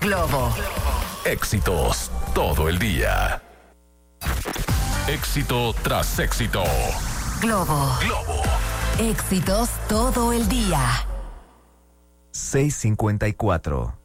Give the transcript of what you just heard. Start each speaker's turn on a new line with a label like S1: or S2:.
S1: Globo.
S2: Éxitos todo el día. Éxito tras éxito.
S1: Globo. Éxitos todo el día.
S3: 6:54.